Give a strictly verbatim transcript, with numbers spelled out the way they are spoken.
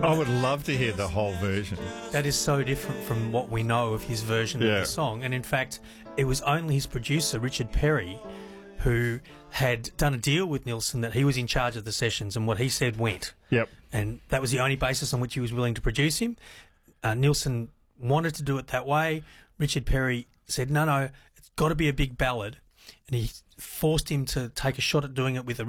I would love to hear the whole version. That is so different from what we know of his version Yeah. of the song. And in fact, it was only his producer, Richard Perry, who had done a deal with Nilsson that he was in charge of the sessions, and what he said went. Yep. And that was the only basis on which he was willing to produce him. Uh, Nilsson wanted to do it that way. Richard Perry said, no, no, it's got to be a big ballad. And he forced him to take a shot at doing it with a